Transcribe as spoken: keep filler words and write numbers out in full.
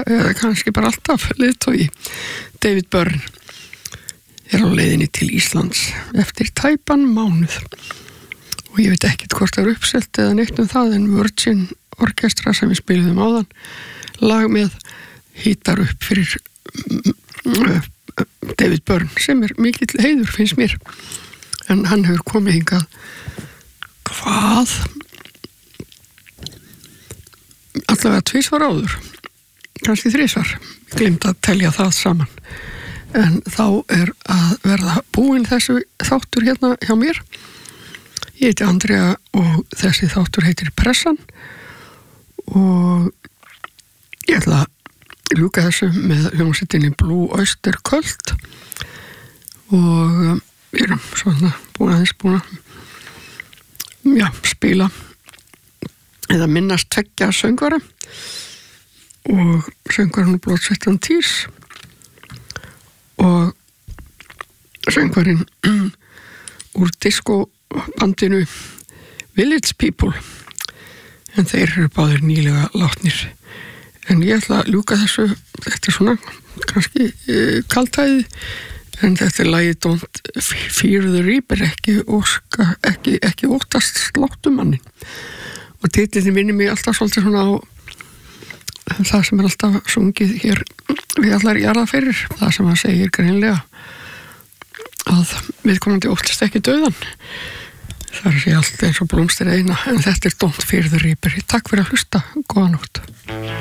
eða kannski bara alltaf leiðtogi. David Byrne er á leiðinni til Íslands eftir tæpan mánuð og ég veit ekkert hvort það er uppselt eða neitt um það, en Virgin Orkestra sem við spiliðum áðan lag með hítar upp fyrir David Byrne sem er mikill heiður finnst mér, en hann hefur komið hingað hvað allavega tvisvar áður, kannski þrisvar, glimt að telja það saman, en þá er að verða búinn þessu þáttur hérna hjá mér. Ég heiti Andrea og þessi þáttur heitir Pressan og ég ætla að ljúka þessu með hljómsveitinni Blue Oyster Cult og við erum svona búin aðeins búin að já, spila eða minnast tveggja söngvara og söngvarinn Blood, Sweat and Tears og söngvarinn úr diskobandinu Village People, en þeir eru báðir nýlega látnir. En ég ætla að ljúka þessu, þetta er svona kannski e, kaltæði, en þetta er lagið Don't Fear the Reaper, ekki, óska, ekki, ekki óttast sláttumannin. Og titillinn minnir mig alltaf svolítið svona á það sem er alltaf sungið hér við allar jarðarferðir, það sem hann segir greinlega að viðkomandi óttast ekki dauðan. Það er sér allt eins og blómstir eina, en þetta er Don't Fear the Reaper. Takk fyrir að hlusta, góða nótt.